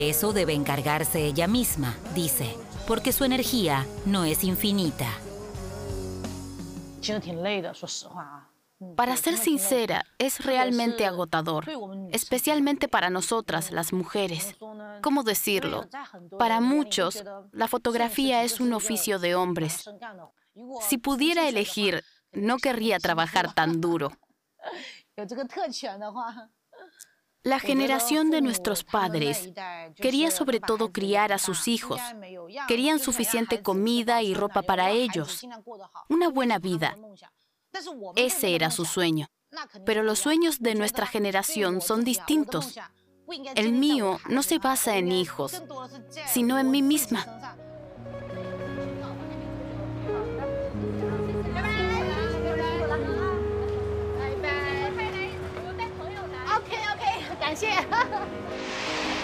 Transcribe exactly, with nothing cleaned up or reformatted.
Eso debe encargarse ella misma, dice, porque su energía no es infinita. Para ser sincera, es realmente agotador, especialmente para nosotras, las mujeres. ¿Cómo decirlo? Para muchos, la fotografía es un oficio de hombres. Si pudiera elegir, no querría trabajar tan duro. La generación de nuestros padres quería sobre todo criar a sus hijos. Querían suficiente comida y ropa para ellos. Una buena vida. Ese era su sueño. Pero los sueños de nuestra generación son distintos. El mío no se basa en hijos, sino en mí misma. OK OK， 感谢。